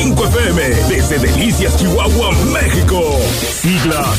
101.5 FM, desde Delicias, Chihuahua, México. Siglas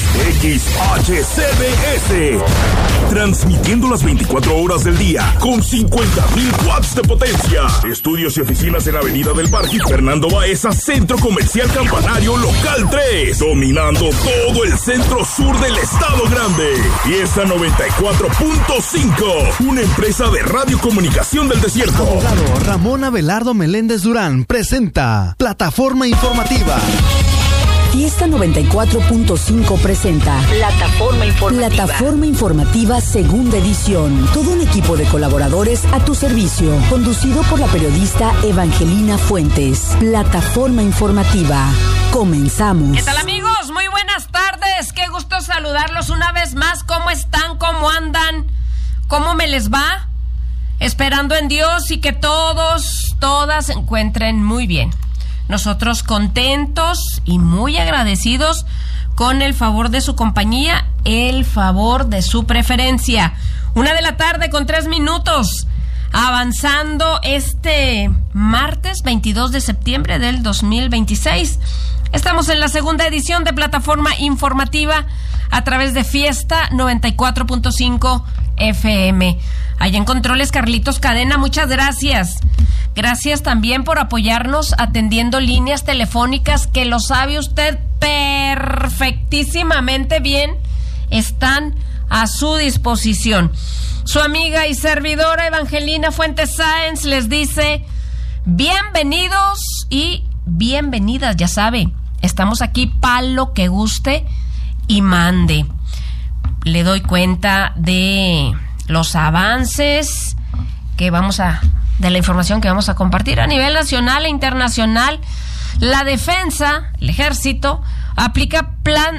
XHCBS. Transmitiendo las 24 horas del día con 50,000 watts de potencia. Estudios y oficinas en la Avenida del Parque Fernando Baeza, Centro Comercial Campanario Local 3. Dominando todo el centro sur del Estado Grande. Fiesta 94.5. Una empresa de radiocomunicación del desierto. Abogado Ramón Abelardo Meléndez Durán presenta Plataforma Informativa. Fiesta 94.5 presenta Plataforma Informativa segunda edición. Todo un equipo de colaboradores a tu servicio, conducido por la periodista Evangelina Fuentes. Plataforma Informativa. Comenzamos. ¿Qué tal, amigos? Muy buenas tardes. Qué gusto saludarlos una vez más. ¿Cómo están? ¿Cómo andan? ¿Cómo me les va? Esperando en Dios y que todas se encuentren muy bien. Nosotros contentos y muy agradecidos con el favor de su compañía, el favor de su preferencia. 1:00 con 3 minutos, avanzando este martes 22 de septiembre del 2026. Estamos en la segunda edición de Plataforma Informativa a través de Fiesta 94.5 FM. Allá en controles, Carlitos Cadena, muchas gracias. Gracias también por apoyarnos atendiendo líneas telefónicas que lo sabe usted perfectísimamente bien, están a su disposición. Su amiga y servidora Evangelina Fuentes Sáenz les dice bienvenidos y bienvenidas, ya sabe, estamos aquí para lo que guste y mande. Le doy cuenta de los avances de la información que vamos a compartir a nivel nacional e internacional. La defensa, el ejército, aplica plan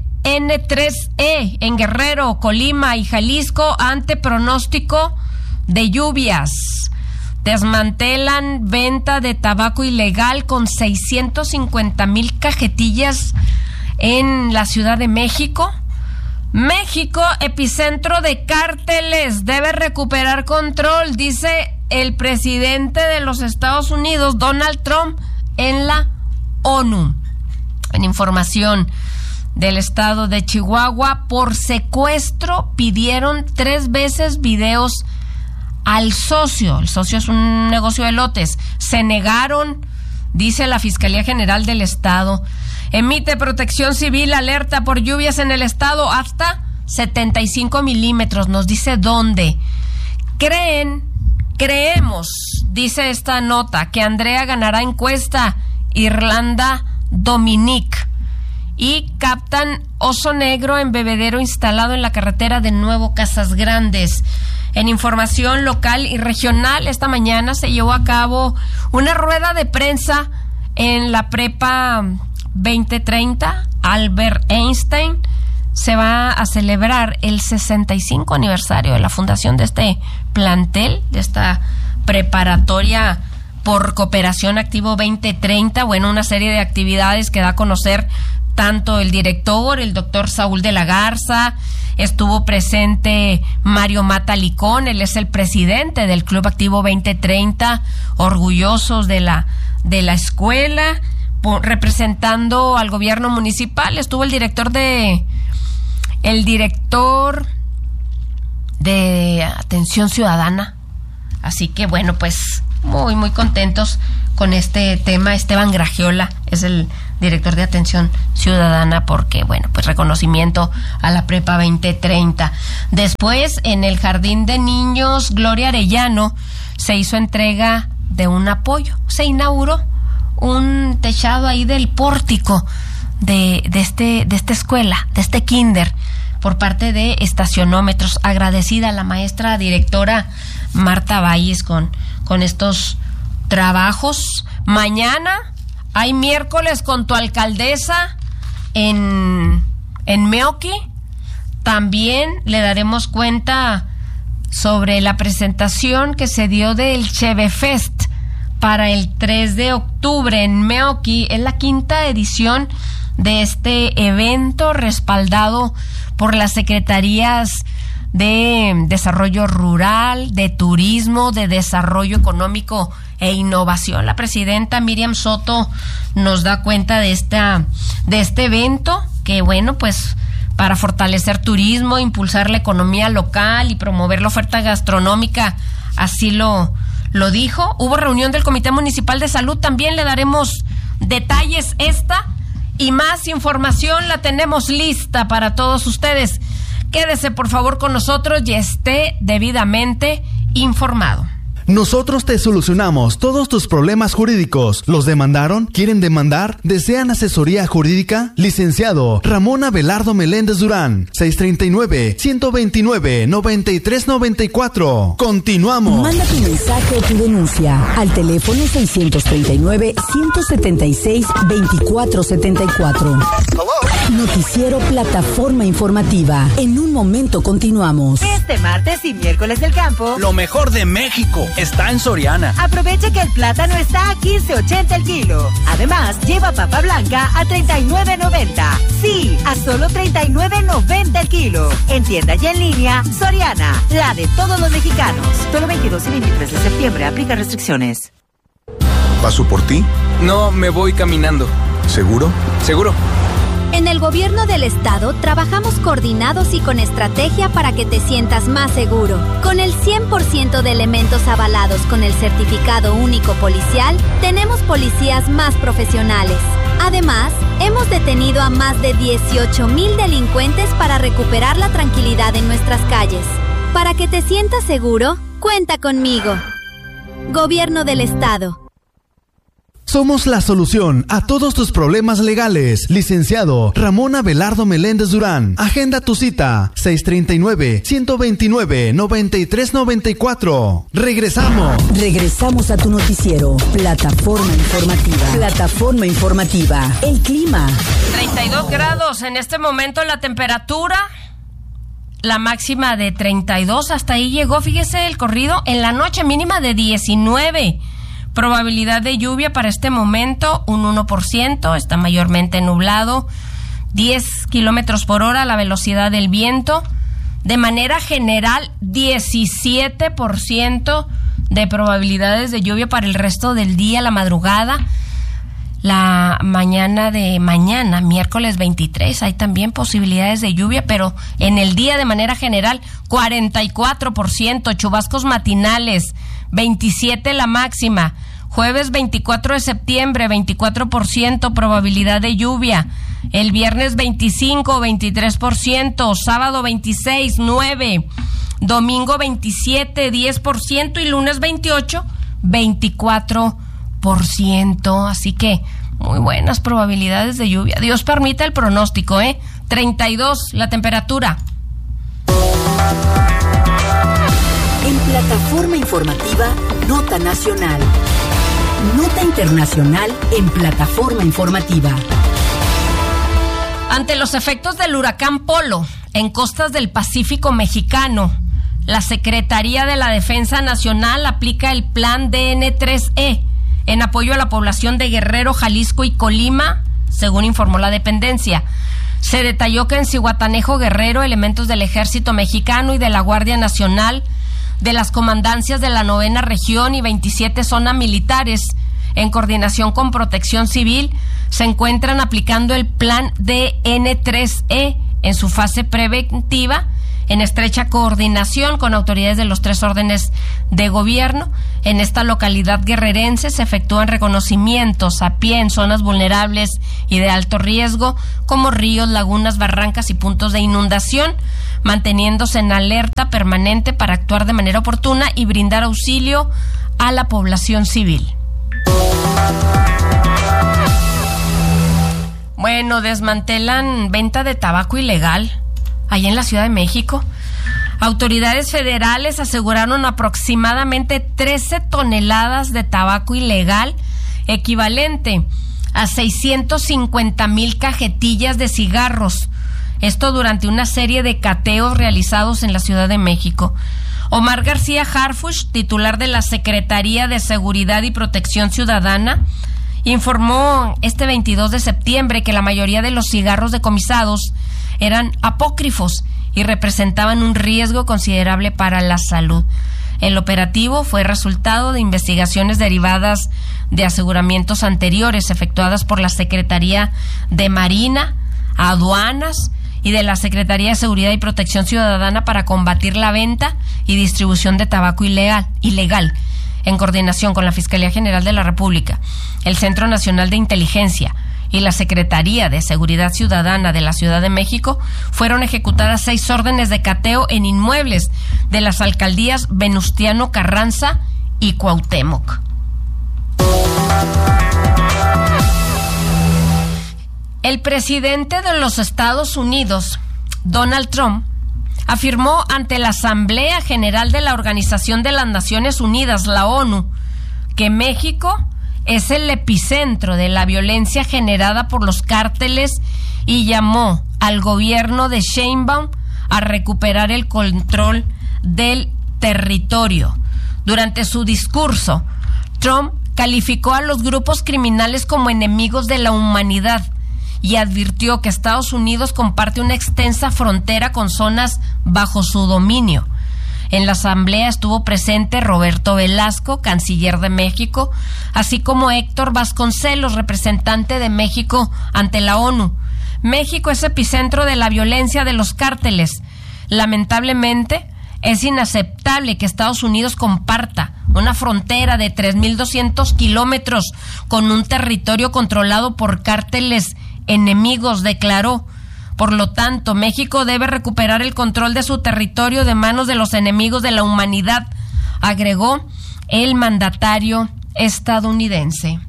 DN3E en Guerrero, Colima y Jalisco ante pronóstico de lluvias. Desmantelan venta de tabaco ilegal con 650,000 cajetillas en la Ciudad de México. México, epicentro de cárteles, debe recuperar control, dice el presidente de los Estados Unidos, Donald Trump, en la ONU. En información del estado de Chihuahua, por secuestro pidieron 3 veces videos al socio. El socio es un negocio de lotes. Se negaron, dice la Fiscalía General del Estado. Emite Protección Civil alerta por lluvias en el estado hasta 75 milímetros. Nos dice dónde. Creemos, dice esta nota, que Andrea ganará encuesta Irlanda-Dominique. Y captan oso negro en bebedero instalado en la carretera de Nuevo Casas Grandes. En información local y regional, esta mañana se llevó a cabo una rueda de prensa en la prepa 2030 Albert Einstein. Se va a celebrar el 65 aniversario de la fundación de este plantel, de esta preparatoria por Cooperación Activo 2030. Bueno, una serie de actividades que da a conocer tanto el director, el doctor Saúl de la Garza. Estuvo presente Mario Mata Licón, él es el presidente del Club Activo 2030, orgullosos de la escuela. Representando al gobierno municipal estuvo el director de Atención Ciudadana. Así que bueno, pues muy muy contentos con este tema. Esteban Gragiola es el director de Atención Ciudadana, porque bueno, pues reconocimiento a la prepa 2030. Después, en el Jardín de Niños Gloria Arellano, se hizo entrega de un apoyo. Se inauguró un techado ahí del pórtico de esta escuela, de este kinder, por parte de Estacionómetros. Agradecida a la maestra directora Marta Valles con estos trabajos. Mañana hay miércoles con tu alcaldesa en Meoqui. También le daremos cuenta sobre la presentación que se dio del Chevefest para el 3 de octubre en Meoqui. Es la 5ª edición de este evento, respaldado por las secretarías de Desarrollo Rural, de Turismo, de Desarrollo Económico e Innovación. La presidenta Miriam Soto nos da cuenta de este evento que, bueno, pues para fortalecer turismo, impulsar la economía local y promover la oferta gastronómica, así lo dijo. Hubo reunión del Comité Municipal de Salud, también le daremos detalles. Esta y más información la tenemos lista para todos ustedes. Quédese por favor con nosotros y esté debidamente informado. Nosotros te solucionamos todos tus problemas jurídicos. ¿Los demandaron? ¿Quieren demandar? ¿Desean asesoría jurídica? Licenciado Ramón Abelardo Meléndez Durán, 639-129-9394. Continuamos. Manda tu mensaje o tu denuncia al teléfono 639-176-2474. Noticiero Plataforma Informativa. En un momento continuamos. Este martes y miércoles del campo, lo mejor de México está en Soriana. Aprovecha que el plátano está a $15.80 el kilo. Además, lleva papa blanca a $39.90. Sí, a solo $39.90 el kilo. En tienda y en línea, Soriana, la de todos los mexicanos. Solo 22 y 23 de septiembre. Aplica restricciones. ¿Paso por ti? No, me voy caminando. ¿Seguro? Seguro. En el gobierno del estado trabajamos coordinados y con estrategia para que te sientas más seguro. Con el 100% de elementos avalados con el certificado único policial, tenemos policías más profesionales. Además, hemos detenido a más de 18,000 delincuentes para recuperar la tranquilidad en nuestras calles. Para que te sientas seguro, cuenta conmigo. Gobierno del estado. Somos la solución a todos tus problemas legales. Licenciado Ramón Abelardo Meléndez Durán. Agenda tu cita. 639-129-9394. Regresamos a tu noticiero. Plataforma Informativa. Plataforma Informativa. El clima. 32 grados en este momento la temperatura. La máxima de 32. Hasta ahí llegó, fíjese el corrido. En la noche mínima de 19. Probabilidad de lluvia para este momento, un 1%, está mayormente nublado, 10 kilómetros por hora la velocidad del viento. De manera general, 17% de probabilidades de lluvia para el resto del día, la madrugada. La mañana, miércoles 23, hay también posibilidades de lluvia, pero en el día de manera general, 44%, chubascos matinales, 27 la máxima. Jueves 24 de septiembre, 24% probabilidad de lluvia. El viernes 25, 23%. Sábado 26, 9%. Domingo 27, 10%. Y lunes 28, 24%. Así que muy buenas probabilidades de lluvia. Dios permita el pronóstico, 32 la temperatura. En Plataforma Informativa, Nota Nacional. Nota internacional en Plataforma Informativa. Ante los efectos del huracán Polo en costas del Pacífico mexicano, la Secretaría de la Defensa Nacional aplica el Plan DN3E en apoyo a la población de Guerrero, Jalisco y Colima, según informó la dependencia. Se detalló que en Zihuatanejo, Guerrero, elementos del Ejército Mexicano y de la Guardia Nacional, de las comandancias de la 9ª región y 27 zonas militares, en coordinación con Protección Civil, se encuentran aplicando el Plan DN3E en su fase preventiva, en estrecha coordinación con autoridades de los 3 órdenes de gobierno. En esta localidad guerrerense se efectúan reconocimientos a pie en zonas vulnerables y de alto riesgo, como ríos, lagunas, barrancas y puntos de inundación, manteniéndose en alerta permanente para actuar de manera oportuna y brindar auxilio a la población civil. Bueno, desmantelan venta de tabaco ilegal allá en la Ciudad de México. Autoridades federales aseguraron aproximadamente 13 toneladas de tabaco ilegal, equivalente a 650,000 cajetillas de cigarros. Esto durante una serie de cateos realizados en la Ciudad de México. Omar García Harfuch, titular de la Secretaría de Seguridad y Protección Ciudadana, informó este 22 de septiembre que la mayoría de los cigarros decomisados eran apócrifos y representaban un riesgo considerable para la salud. El operativo fue resultado de investigaciones derivadas de aseguramientos anteriores efectuadas por la Secretaría de Marina, Aduanas y de la Secretaría de Seguridad y Protección Ciudadana para combatir la venta y distribución de tabaco ilegal, en coordinación con la Fiscalía General de la República, el Centro Nacional de Inteligencia y la Secretaría de Seguridad Ciudadana de la Ciudad de México. Fueron ejecutadas 6 órdenes de cateo en inmuebles de las alcaldías Venustiano Carranza y Cuauhtémoc. El presidente de los Estados Unidos, Donald Trump, afirmó ante la Asamblea General de la Organización de las Naciones Unidas, la ONU, que México es el epicentro de la violencia generada por los cárteles y llamó al gobierno de Sheinbaum a recuperar el control del territorio. Durante su discurso, Trump calificó a los grupos criminales como enemigos de la humanidad y advirtió que Estados Unidos comparte una extensa frontera con zonas bajo su dominio. En la asamblea estuvo presente Roberto Velasco, canciller de México, así como Héctor Vasconcelos, representante de México ante la ONU. México es epicentro de la violencia de los cárteles. Lamentablemente, es inaceptable que Estados Unidos comparta una frontera de 3.200 kilómetros con un territorio controlado por cárteles enemigos, declaró. Por lo tanto, México debe recuperar el control de su territorio de manos de los enemigos de la humanidad, agregó el mandatario estadounidense.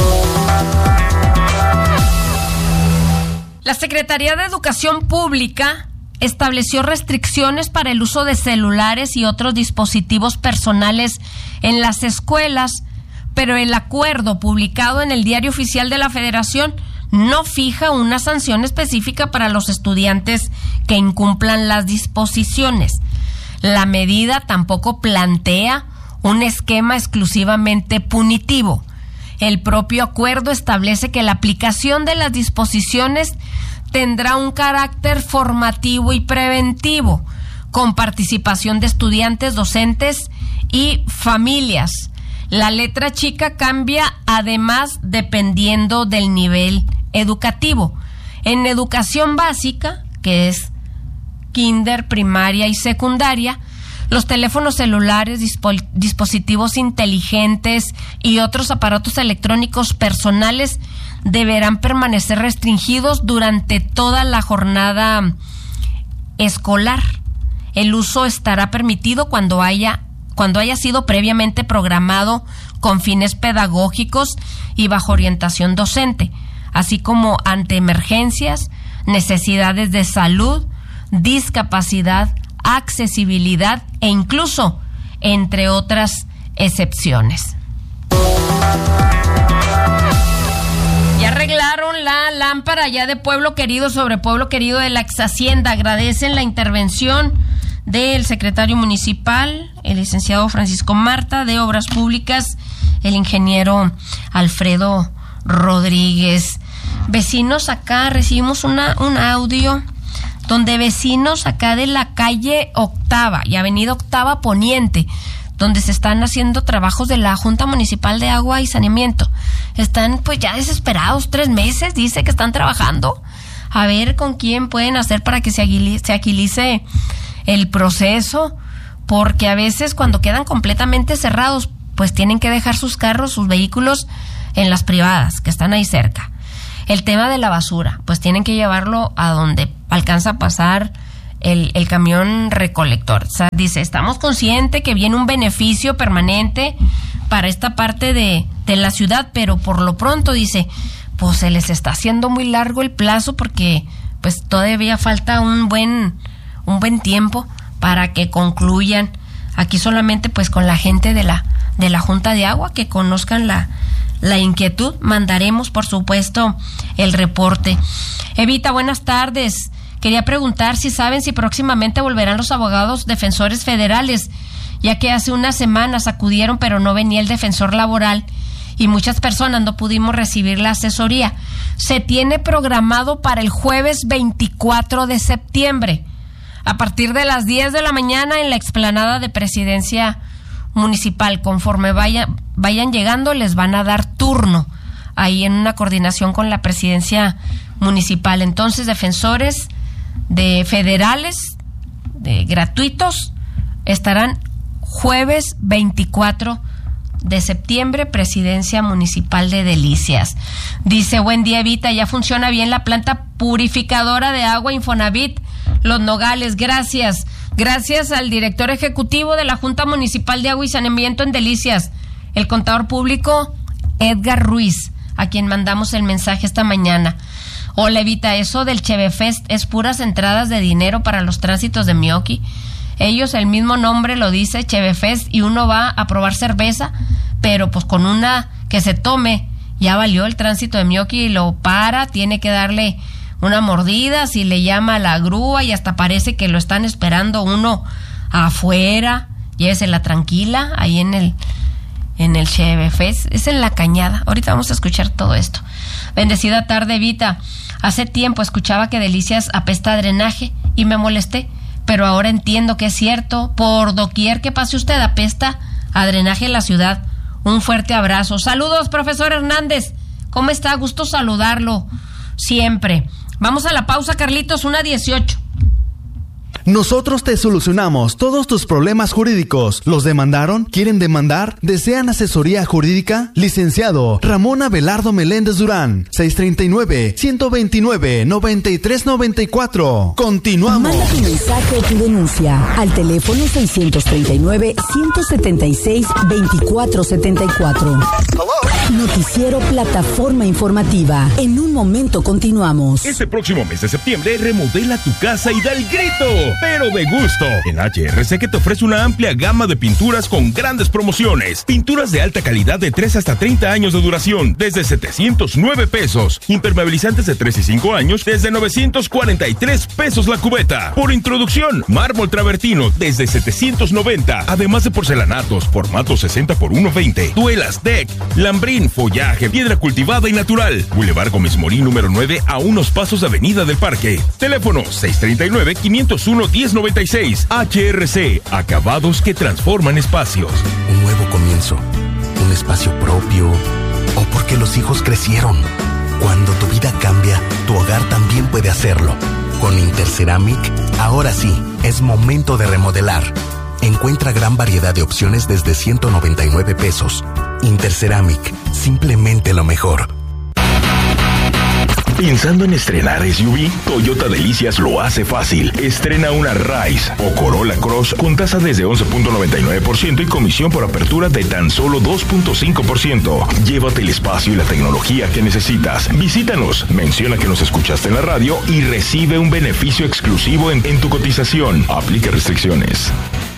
La Secretaría de Educación Pública estableció restricciones para el uso de celulares y otros dispositivos personales en las escuelas, pero el acuerdo publicado en el Diario Oficial de la Federación no fija una sanción específica para los estudiantes que incumplan las disposiciones. La medida tampoco plantea un esquema exclusivamente punitivo. El propio acuerdo establece que la aplicación de las disposiciones tendrá un carácter formativo y preventivo, con participación de estudiantes, docentes y familias. La letra chica cambia además dependiendo del nivel educativo. En educación básica, que es kinder, primaria y secundaria, los teléfonos celulares, dispositivos inteligentes y otros aparatos electrónicos personales deberán permanecer restringidos durante toda la jornada escolar. El uso estará permitido cuando haya sido previamente programado con fines pedagógicos y bajo orientación docente, así como ante emergencias, necesidades de salud, discapacidad, accesibilidad e incluso entre otras excepciones. Ya arreglaron la lámpara ya de Pueblo Querido sobre Pueblo Querido de la ex Hacienda. Agradecen la intervención del secretario municipal, el licenciado Francisco Marta, de Obras Públicas, el ingeniero Alfredo Rodríguez. Vecinos acá, recibimos un audio donde vecinos acá de la calle Octava y Avenida Octava Poniente, donde se están haciendo trabajos de la Junta Municipal de Agua y Saneamiento, están pues ya desesperados. 3 meses dice que están trabajando a ver con quién pueden hacer para que se agilice el proceso, porque a veces cuando quedan completamente cerrados pues tienen que dejar sus carros, sus vehículos en las privadas que están ahí cerca. El tema de la basura, pues tienen que llevarlo a donde alcanza a pasar el camión recolector. O sea, dice, estamos conscientes que viene un beneficio permanente para esta parte de la ciudad, pero por lo pronto, dice, pues se les está haciendo muy largo el plazo porque pues todavía falta un buen tiempo para que concluyan. Aquí solamente pues con la gente de la Junta de Agua que conozcan la inquietud, mandaremos por supuesto el reporte. Evita, buenas tardes. Quería preguntar si saben si próximamente volverán los abogados defensores federales, ya que hace unas semanas acudieron pero no venía el defensor laboral y muchas personas no pudimos recibir la asesoría. Se tiene programado para el jueves 24 de septiembre, a partir de las 10 de la mañana en la explanada de Presidencia municipal. Conforme vayan llegando, les van a dar turno ahí en una coordinación con la presidencia municipal. Entonces, defensores de federales, de gratuitos, estarán jueves 24 de septiembre, presidencia municipal de Delicias. Dice, buen día, Evita, ya funciona bien la planta purificadora de agua Infonavit Los Nogales. Gracias al director ejecutivo de la Junta Municipal de Agua y Saneamiento en Delicias, el contador público Edgar Ruiz, a quien mandamos el mensaje esta mañana. Hola, Evita, eso del Chevefest es puras entradas de dinero para los tránsitos de Mioqui. Ellos, el mismo nombre lo dice, Chevefest, y uno va a probar cerveza, pero pues con una que se tome, ya valió el tránsito de Mioqui, y lo para, tiene que darle una mordida, si le llama a la grúa, y hasta parece que lo están esperando uno afuera. Llévesela tranquila, ahí en el Chevefest, es en La Cañada. Ahorita vamos a escuchar todo esto. Bendecida tarde, Evita. Hace tiempo escuchaba que Delicias apesta a drenaje y me molesté, pero ahora entiendo que es cierto. Por doquier que pase usted apesta a drenaje en la ciudad. Un fuerte abrazo. Saludos, profesor Hernández. ¿Cómo está? Gusto saludarlo siempre. Vamos a la pausa, Carlitos, 1:18. Nosotros te solucionamos todos tus problemas jurídicos. ¿Los demandaron? ¿Quieren demandar? ¿Desean asesoría jurídica? Licenciado Ramón Abelardo Meléndez Durán, 639-129-9394. Continuamos. Manda tu mensaje o tu denuncia al teléfono 639-176-2474. Noticiero Plataforma Informativa. En un momento continuamos. Este próximo mes de septiembre, remodela tu casa y da el grito, pero de gusto. En HRC, que te ofrece una amplia gama de pinturas con grandes promociones. Pinturas de alta calidad de 3 hasta 30 años de duración, desde 709 pesos. Impermeabilizantes de 3 y 5 años, desde 943 pesos la cubeta. Por introducción, mármol travertino, desde 790. Además de porcelanatos, formato 60 por 1.20. Duelas, deck, lambrín, follaje, piedra cultivada y natural. Boulevard Gómez Morín, número 9, a unos pasos de Avenida del Parque. Teléfono 639-501-1096. HRC, acabados que transforman espacios. Un nuevo comienzo, un espacio propio, o porque los hijos crecieron. Cuando tu vida cambia, tu hogar también puede hacerlo. Con Interceramic, ahora sí, es momento de remodelar. Encuentra gran variedad de opciones desde 199 pesos. Interceramic, simplemente lo mejor. ¿Pensando en estrenar SUV? Toyota Delicias lo hace fácil. Estrena una Rise o Corolla Cross con tasa desde 11.99% y comisión por apertura de tan solo 2.5%. Llévate el espacio y la tecnología que necesitas. Visítanos, menciona que nos escuchaste en la radio y recibe un beneficio exclusivo en tu cotización. Aplica restricciones.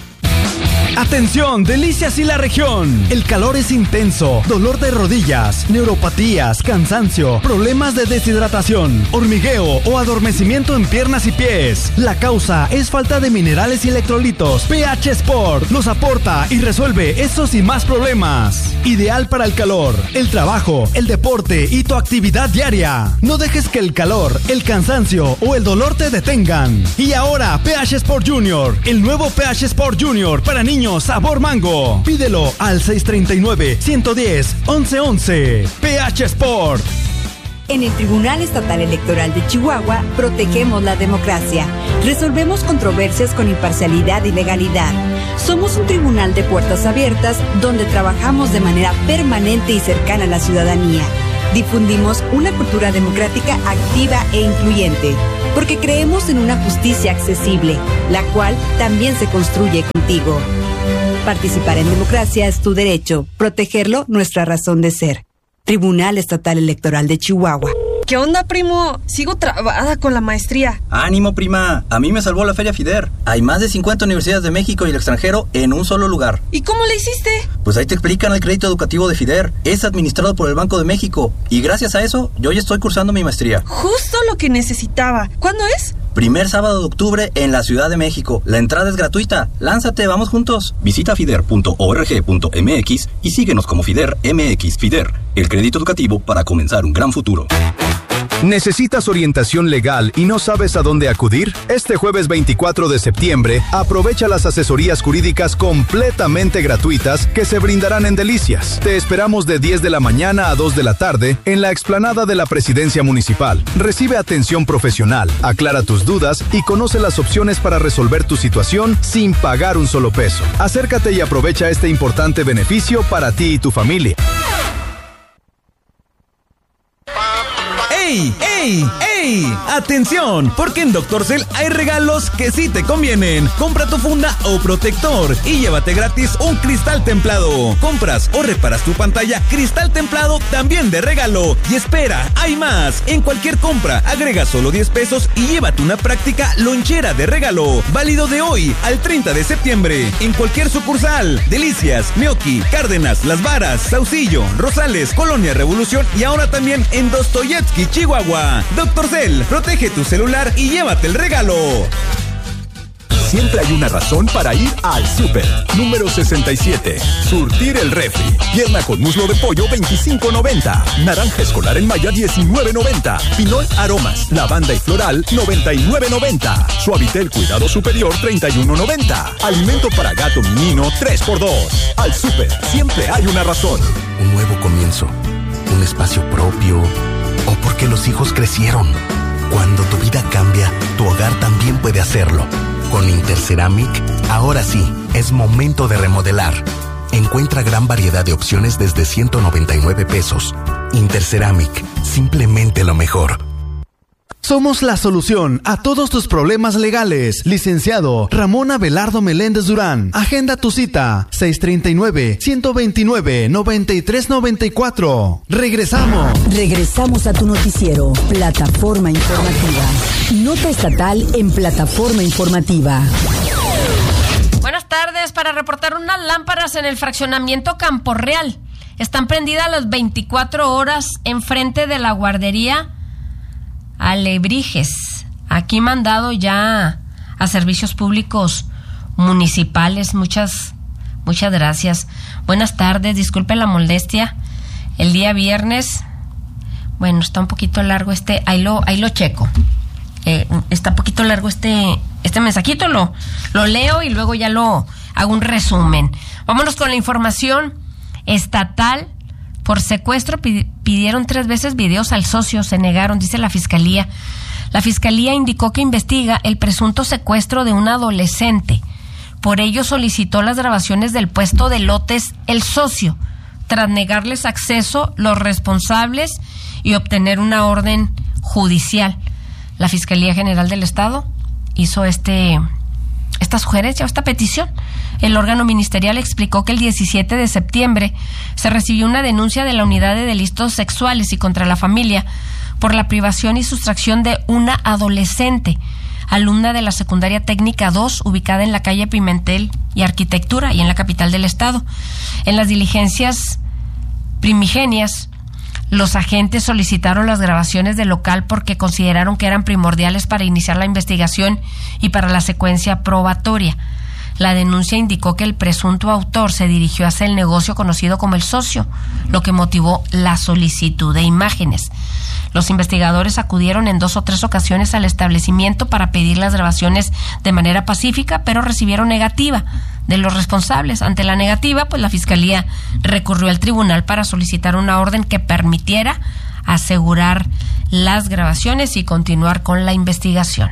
Atención, Delicias y la región. El calor es intenso, dolor de rodillas, neuropatías, cansancio, problemas de deshidratación, hormigueo o adormecimiento en piernas y pies. La causa es falta de minerales y electrolitos. pH Sport los aporta y resuelve esos y más problemas. Ideal para el calor, el trabajo, el deporte y tu actividad diaria. No dejes que el calor, el cansancio o el dolor te detengan. Y ahora, pH Sport Junior, el nuevo pH Sport Junior para niños sabor mango. Pídelo al 639-110-1111. pH Sport. En el Tribunal Estatal Electoral de Chihuahua, protegemos la democracia. Resolvemos controversias con imparcialidad y legalidad. Somos un tribunal de puertas abiertas donde trabajamos de manera permanente y cercana a la ciudadanía. Difundimos una cultura democrática activa e incluyente, porque creemos en una justicia accesible, la cual también se construye contigo. Participar en democracia es tu derecho, protegerlo nuestra razón de ser. Tribunal Estatal Electoral de Chihuahua. ¿Qué onda, primo? Sigo trabada con la maestría. ¡Ánimo, prima! A mí me salvó la Feria FIDER. Hay más de 50 universidades de México y el extranjero en un solo lugar. ¿Y cómo le hiciste? Pues ahí te explican el crédito educativo de FIDER. Es administrado por el Banco de México. Y gracias a eso, yo ya estoy cursando mi maestría. Justo lo que necesitaba. ¿Cuándo es? Primer sábado de octubre en la Ciudad de México. La entrada es gratuita. Lánzate, vamos juntos. Visita fider.org.mx y síguenos como FIDER MX. FIDER, el crédito educativo para comenzar un gran futuro. ¿Necesitas orientación legal y no sabes a dónde acudir? Este jueves 24 de septiembre, aprovecha las asesorías jurídicas completamente gratuitas que se brindarán en Delicias. Te esperamos de 10 de la mañana a 2 de la tarde en la explanada de la Presidencia Municipal. Recibe atención profesional, aclara tus dudas y conoce las opciones para resolver tu situación sin pagar un solo peso. Acércate y aprovecha este importante beneficio para ti y tu familia. ¡Ey! ¡Ey! ¡Ey! ¡Atención! Porque en Dr. Cell hay regalos que sí te convienen. Compra tu funda o protector y llévate gratis un cristal templado. Compras o reparas tu pantalla, cristal templado también de regalo. Y espera, hay más. En cualquier compra, agrega solo 10 pesos y llévate una práctica lonchera de regalo. Válido de hoy al 30 de septiembre. En cualquier sucursal. Delicias, Meoqui, Cárdenas, Las Varas, Saucillo, Rosales, Colonia Revolución y ahora también en Dostoyevsky, Chihuahua. Dr. Cell, protege tu celular y llévate el regalo. Siempre hay una razón para ir al súper. Número 67. Surtir el refri. Pierna con muslo de pollo, $25.90. Naranja escolar en malla, $19.90. Pinol aromas, lavanda y floral, $99.90. Suavitel cuidado superior, $31.90. Alimento para gato menino, 3x2. Al súper, siempre hay una razón. Un nuevo comienzo. Un espacio propio. O porque los hijos crecieron. Cuando tu vida cambia, tu hogar también puede hacerlo. Con Interceramic, ahora sí, es momento de remodelar. Encuentra gran variedad de opciones desde 199 pesos. Interceramic, simplemente lo mejor. Somos la solución a todos tus problemas legales. Licenciado Ramón Abelardo Meléndez Durán. Agenda tu cita 639-129-9394. Regresamos a tu noticiero, Plataforma Informativa. Nota estatal en Plataforma Informativa. Buenas tardes. Para reportar unas lámparas en el fraccionamiento Campo Real. Están prendidas las 24 horas enfrente de la guardería Alebrijes. Aquí mandado ya a servicios públicos municipales. Muchas gracias. Buenas tardes, disculpe la molestia. El día viernes, bueno, está un poquito largo ahí lo checo. Está un poquito largo este mensajito, lo leo y luego ya lo hago un resumen. Vámonos con la información estatal. Por secuestro pidieron 3 veces videos al socio, se negaron, dice la Fiscalía. La Fiscalía indicó que investiga el presunto secuestro de un adolescente. Por ello solicitó las grabaciones del puesto de lotes el socio, tras negarles acceso los responsables y obtener una orden judicial. La Fiscalía General del Estado hizo esta sugerencia o esta petición. El órgano ministerial explicó que el 17 de septiembre se recibió una denuncia de la Unidad de Delitos Sexuales y contra la Familia por la privación y sustracción de una adolescente, alumna de la Secundaria Técnica 2, ubicada en la calle Pimentel y Arquitectura y en la capital del estado. En las diligencias primigenias, los agentes solicitaron las grabaciones del local porque consideraron que eran primordiales para iniciar la investigación y para la secuencia probatoria. La denuncia indicó que el presunto autor se dirigió hacia el negocio conocido como El Socio, lo que motivó la solicitud de imágenes. Los investigadores acudieron en 2 o 3 ocasiones al establecimiento para pedir las grabaciones de manera pacífica, pero recibieron negativa de los responsables. Ante la negativa, pues la Fiscalía recurrió al tribunal para solicitar una orden que permitiera asegurar las grabaciones y continuar con la investigación.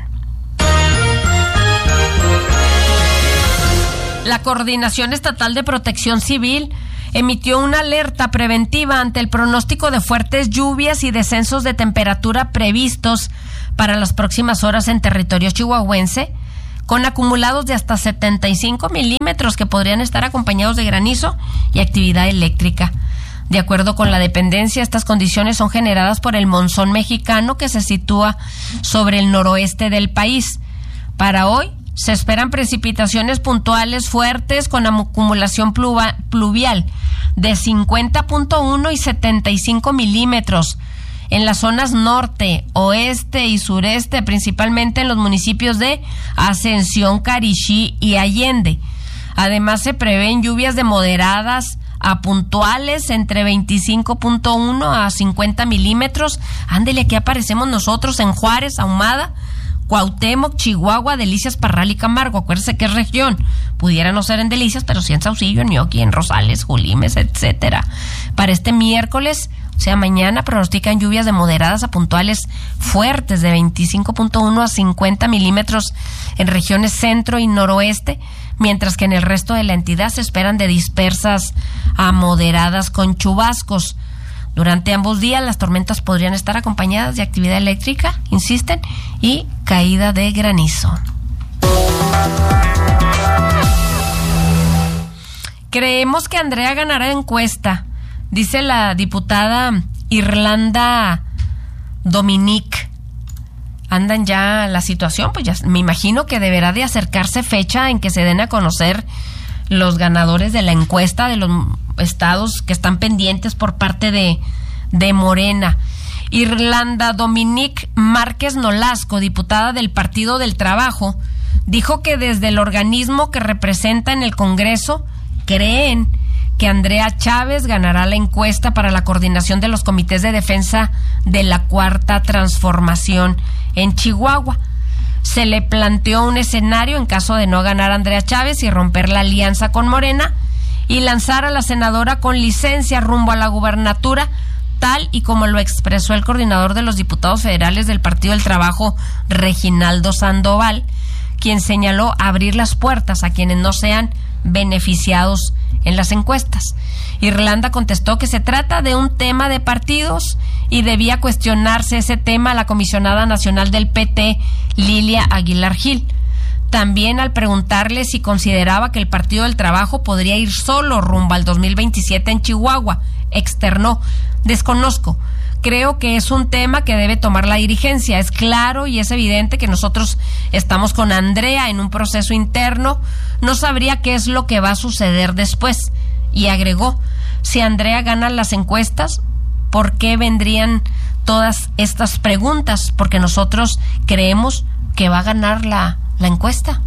La Coordinación Estatal de Protección Civil emitió una alerta preventiva ante el pronóstico de fuertes lluvias y descensos de temperatura previstos para las próximas horas en territorio chihuahuense, con acumulados de hasta 75 milímetros que podrían estar acompañados de granizo y actividad eléctrica. De acuerdo con la dependencia, estas condiciones son generadas por el monzón mexicano que se sitúa sobre el noroeste del país. Para hoy se esperan precipitaciones puntuales fuertes con acumulación pluvial de 50.1 y 75 milímetros en las zonas norte, oeste y sureste, principalmente en los municipios de Ascensión, Carixí y Allende. Además, se prevén lluvias de moderadas a puntuales entre 25.1 a 50 milímetros. Ándele, aquí aparecemos nosotros en Juárez, Ahumada, Cuauhtémoc, Chihuahua, Delicias, Parral y Camargo. Acuérdese que es región. Pudiera no ser en Delicias, pero sí en Saucillo, en Ñoqui, en Rosales, Julimes, etcétera. Para este miércoles, o sea, mañana, pronostican lluvias de moderadas a puntuales fuertes de 25.1 a 50 milímetros en regiones centro y noroeste, mientras que en el resto de la entidad se esperan de dispersas a moderadas con chubascos. Durante ambos días las tormentas podrían estar acompañadas de actividad eléctrica, insisten, y caída de granizo. Creemos que Andrea ganará encuesta, dice la diputada Irlanda Dominic. Andan ya la situación, pues ya me imagino que deberá de acercarse fecha en que se den a conocer los ganadores de la encuesta de los estados que están pendientes por parte de Morena. Irlanda Dominic Márquez Nolasco, diputada del Partido del Trabajo, dijo que desde el organismo que representa en el Congreso creen que Andrea Chávez ganará la encuesta para la coordinación de los comités de defensa de la Cuarta Transformación en Chihuahua. Se le planteó un escenario en caso de no ganar Andrea Chávez y romper la alianza con Morena y lanzar a la senadora con licencia rumbo a la gubernatura, tal y como lo expresó el coordinador de los diputados federales del Partido del Trabajo, Reginaldo Sandoval, quien señaló abrir las puertas a quienes no sean beneficiados en las encuestas. Irlanda contestó que se trata de un tema de partidos y debía cuestionarse ese tema a la comisionada nacional del PT, Lilia Aguilar Gil. También al preguntarle si consideraba que el Partido del Trabajo podría ir solo rumbo al 2027 en Chihuahua, externó: desconozco. Creo que es un tema que debe tomar la dirigencia. Es claro y es evidente que nosotros estamos con Andrea en un proceso interno. No sabría qué es lo que va a suceder después. Y agregó: si Andrea gana las encuestas, ¿por qué vendrían todas estas preguntas? Porque nosotros creemos que va a ganar la encuesta.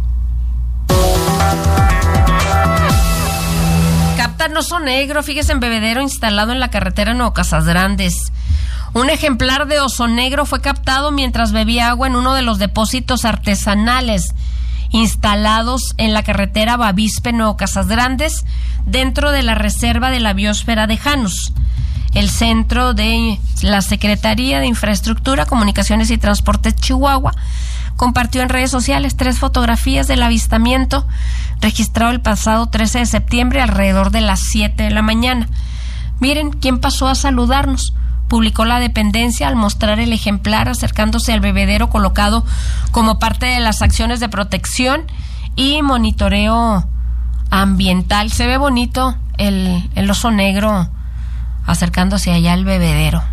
Captan oso negro, fíjese, en bebedero instalado en la carretera Nuevo Casas Grandes. Un ejemplar de oso negro fue captado mientras bebía agua en uno de los depósitos artesanales instalados en la carretera Bavispe Nuevo Casas Grandes, dentro de la reserva de la biosfera de Janus. El centro de la Secretaría de Infraestructura, Comunicaciones y Transportes Chihuahua compartió en redes sociales 3 fotografías del avistamiento registrado el pasado 13 de septiembre alrededor de las 7 de la mañana. Miren quién pasó a saludarnos, publicó la dependencia al mostrar el ejemplar acercándose al bebedero colocado como parte de las acciones de protección y monitoreo ambiental. Se ve bonito el oso negro acercándose allá al bebedero.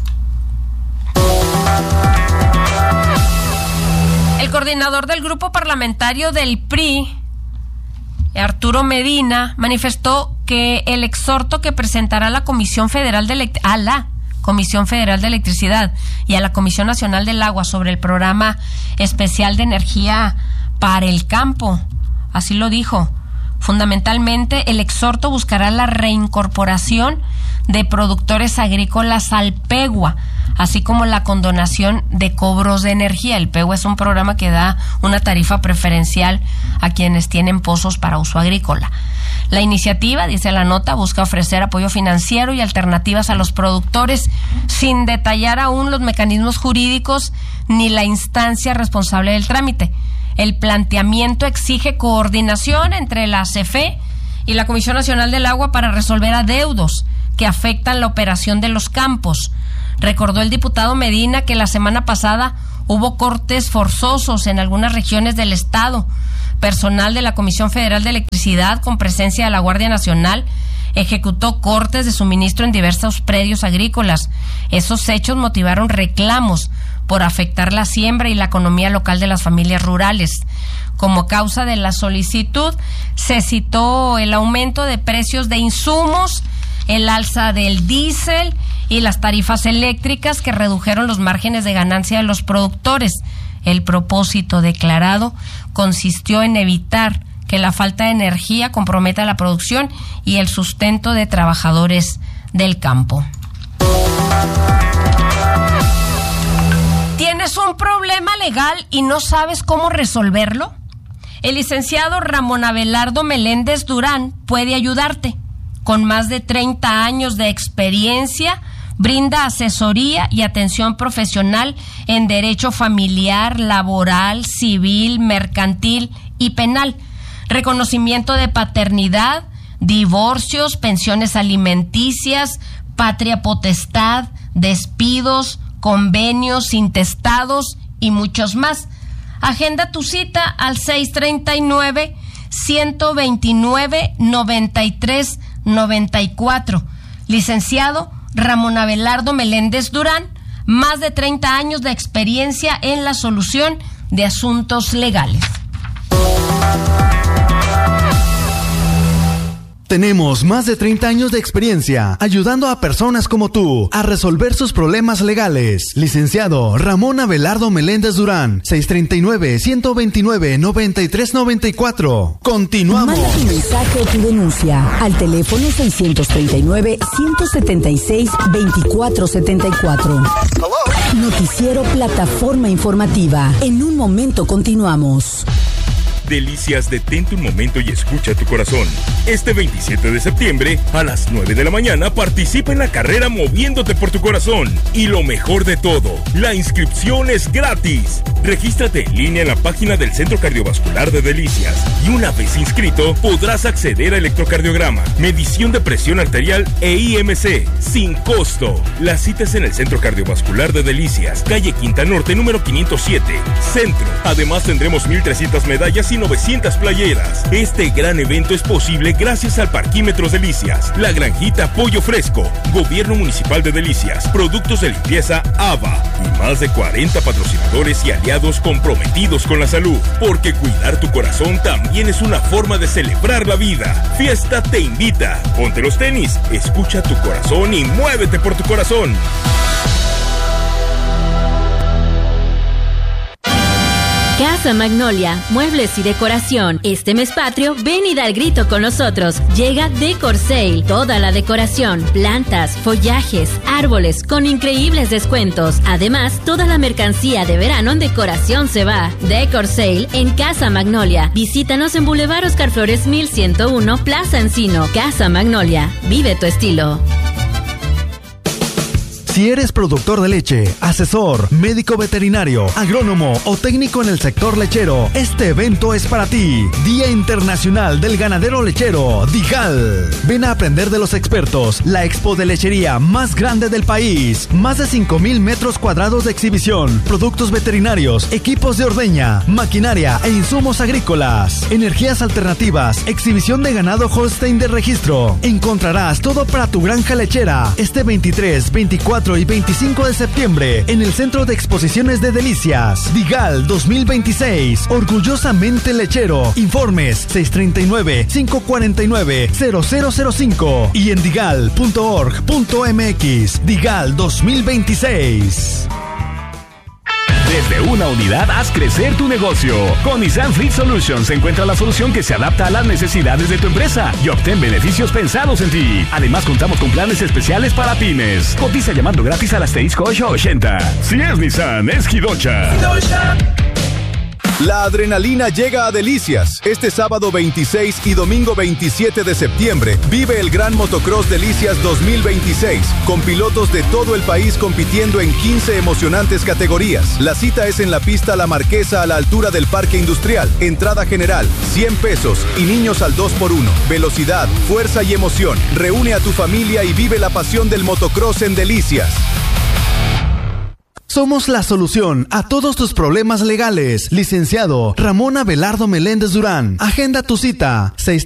El coordinador del grupo parlamentario del PRI, Arturo Medina, manifestó que el exhorto que presentará la Comisión Federal de Comisión Federal de Electricidad y a la Comisión Nacional del Agua sobre el programa especial de energía para el campo, así lo dijo. Fundamentalmente, el exhorto buscará la reincorporación de productores agrícolas al PEGUA, así como la condonación de cobros de energía. El PEGUA es un programa que da una tarifa preferencial a quienes tienen pozos para uso agrícola. La iniciativa, dice la nota, busca ofrecer apoyo financiero y alternativas a los productores, sin detallar aún los mecanismos jurídicos ni la instancia responsable del trámite. El planteamiento exige coordinación entre la CFE y la Comisión Nacional del Agua para resolver adeudos que afectan la operación de los campos. Recordó el diputado Medina que la semana pasada hubo cortes forzosos en algunas regiones del estado. Personal de la Comisión Federal de Electricidad, con presencia de la Guardia Nacional, ejecutó cortes de suministro en diversos predios agrícolas. Esos hechos motivaron reclamos por afectar la siembra y la economía local de las familias rurales. Como causa de la solicitud, se citó el aumento de precios de insumos, el alza del diésel y las tarifas eléctricas que redujeron los márgenes de ganancia de los productores. El propósito declarado consistió en evitar que la falta de energía comprometa la producción y el sustento de trabajadores del campo. ¿Tienes un problema legal y no sabes cómo resolverlo? El licenciado Ramón Abelardo Meléndez Durán puede ayudarte. Con más de 30 años de experiencia, brinda asesoría y atención profesional en derecho familiar, laboral, civil, mercantil y penal, reconocimiento de paternidad, divorcios, pensiones alimenticias, patria potestad, despidos, convenios, intestados y muchos más. Agenda tu cita al 639-129-9394. Licenciado Ramón Abelardo Meléndez Durán, más de 30 años de experiencia en la solución de asuntos legales. Tenemos más de 30 años de experiencia ayudando a personas como tú a resolver sus problemas legales. Licenciado Ramón Abelardo Meléndez Durán, 639-129-9394. Continuamos. Manda tu mensaje o tu denuncia al teléfono 639-176-2474. Noticiero Plataforma Informativa. En un momento continuamos. Delicias, detente un momento y escucha tu corazón. Este 27 de septiembre, a las 9 de la mañana, participa en la carrera Moviéndote por tu Corazón. Y lo mejor de todo, la inscripción es gratis. Regístrate en línea en la página del Centro Cardiovascular de Delicias. Y una vez inscrito, podrás acceder a electrocardiograma, medición de presión arterial e IMC, sin costo. La cita es en el Centro Cardiovascular de Delicias, calle Quinta Norte, número 507, Centro. Además, tendremos 1,300 medallas y 900 playeras. Este gran evento es posible gracias al Parquímetros Delicias, La Granjita Pollo Fresco, Gobierno Municipal de Delicias, Productos de Limpieza ABA y más de 40 patrocinadores y aliados comprometidos con la salud. Porque cuidar tu corazón también es una forma de celebrar la vida. Fiesta te invita. Ponte los tenis, escucha tu corazón y muévete por tu corazón. Casa Magnolia, muebles y decoración. Este mes patrio, ven y da el grito con nosotros. Llega Decor Sale, toda la decoración, plantas, follajes, árboles, con increíbles descuentos. Además, toda la mercancía de verano en decoración se va. Decor Sale en Casa Magnolia. Visítanos en Boulevard Oscar Flores 1101, Plaza Encino. Casa Magnolia, vive tu estilo. Si eres productor de leche, asesor, médico veterinario, agrónomo o técnico en el sector lechero, este evento es para ti. Día Internacional del Ganadero Lechero, DIGAL. Ven a aprender de los expertos, la expo de lechería más grande del país. Más de 5,000 metros cuadrados de exhibición, productos veterinarios, equipos de ordeña, maquinaria e insumos agrícolas, energías alternativas, exhibición de ganado Holstein de registro. Encontrarás todo para tu granja lechera este 23, 24 y 25 de septiembre en el Centro de Exposiciones de Delicias. DIGAL 2026, orgullosamente lechero. Informes 639-549-0005 y en digal.org.mx. DIGAL 2026. Desde una unidad haz crecer tu negocio. Con Nissan Fleet Solutions encuentra la solución que se adapta a las necesidades de tu empresa y obtén beneficios pensados en ti. Además, contamos con planes especiales para pymes. Cotiza llamando gratis al asterisco 880. Si es Nissan, es Hidocha. La adrenalina llega a Delicias. Este sábado 26 y domingo 27 de septiembre vive el Gran Motocross Delicias 2026, con pilotos de todo el país compitiendo en 15 emocionantes categorías. La cita es en la pista La Marquesa a la altura del Parque Industrial. Entrada general, 100 pesos y niños al 2x1. Velocidad, fuerza y emoción. Reúne a tu familia y vive la pasión del motocross en Delicias. Somos la solución a todos tus problemas legales. Licenciado Ramón Abelardo Meléndez Durán. Agenda tu cita.